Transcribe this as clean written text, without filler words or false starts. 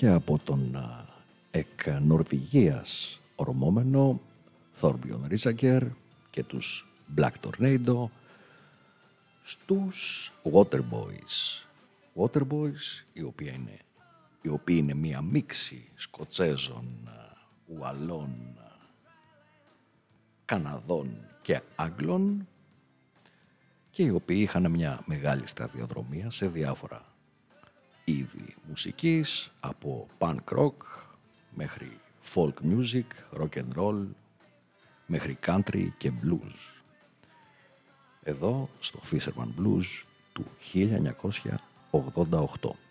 και από τον εκ Νορβηγίας ορμόμενο Thorbjörn Risager και τους Black Tornado στους Waterboys. Waterboys, οι οποίοι είναι μία μίξη Σκοτσέζων, Ουαλών, Καναδών και Άγγλων και οι οποίοι είχαν μια μεγάλη σταδιοδρομία σε διάφορα είδη μουσικής, από punk rock μέχρι folk music, rock and roll, μέχρι country και blues. Εδώ στο Fisherman Blues του 1988.